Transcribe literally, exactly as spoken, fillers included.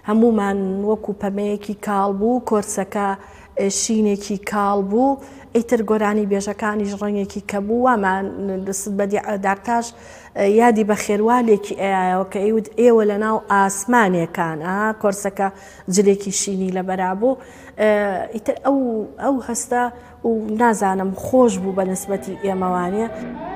هەمومان وەکو پەمەیەکی کاڵ بوو، کۆرسەکە شینێکی کاڵ بوو، ئیتر گۆرانی بێژەکانیش ڕەنگێکی کەبوو. وامان دەست بە دارتاش یادی بە خێروالێکی ئایەوە کە ئەیوت ئێوە لە ناو ئاسمانێکان، کۆرسەکە جلێکی شینی لەبەرا بوو. ئیتر ئەو هەستە و نازانم خۆش بوو بە نسبەتی ئێمەوانێ.